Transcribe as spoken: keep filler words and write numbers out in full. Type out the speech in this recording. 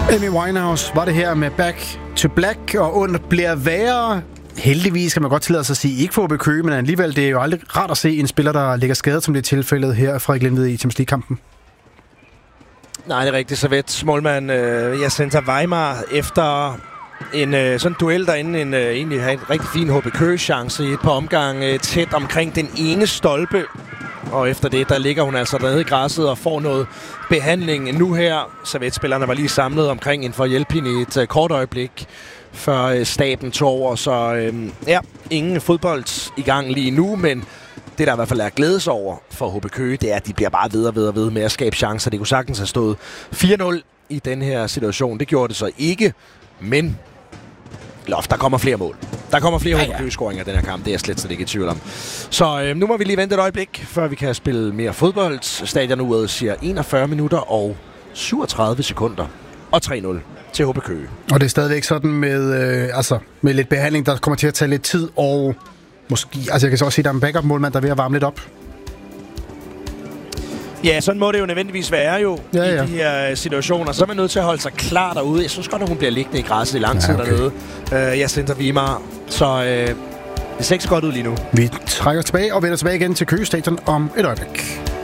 Amy Winehouse var det her med Back to Black, og ondt bliver værre. Heldigvis kan man godt tillade sig at sige, ikke for O B Køge, men alligevel det er jo aldrig rart at se en spiller, der ligger skadet, som det er tilfældet her fra Glenved i Champions League-kampen. Nej, det er rigtigt. Servette målmand øh, Jacinta Weimar efter en øh, sådan duel derinde, en, øh, egentlig har en rigtig fin H B Køge-chance i et par omgange øh, tæt omkring den ene stolpe. Og efter det, der ligger hun altså dernede i græsset og får noget behandling nu her. Servette-spillerne var lige samlet omkring en for at hjælpe hende i et øh, kort øjeblik, før øh, staben tog over. Så øh, ja, ingen fodbold i gang lige nu, men det, der i hvert fald er glædes over for H B Køge, det er, at de bliver bare ved og ved og ved med at skabe chancer. Det kunne sagtens have stået fire nul i den her situation. Det gjorde det så ikke, men loft, der kommer flere mål. Der kommer flere ja, ja. H B Køge-scoringer i den her kamp. Det er jeg slet, slet ikke i tvivl om. Så øh, nu må vi lige vente et øjeblik, før vi kan spille mere fodbold. Stadionuret siger enogfyrre minutter og syvogtredive sekunder og tre nul til H B Køge. Og det er stadigvæk sådan med, øh, altså, med lidt behandling, der kommer til at tage lidt tid, og måske, altså jeg kan så også sige, at der er en backup-målmand, der er ved at varme lidt op. Ja, sådan må det jo nødvendigvis være jo ja, ja. i de her situationer. Så er man nødt til at holde sig klar derude. Jeg synes godt, at hun bliver liggende i græsset i lang tid ja, okay. dernede. Uh, jeg sender Weimar. Så uh, det ser ikke så godt ud lige nu. Vi trækker tilbage og vender tilbage igen til Køge Stadion om et øjeblik.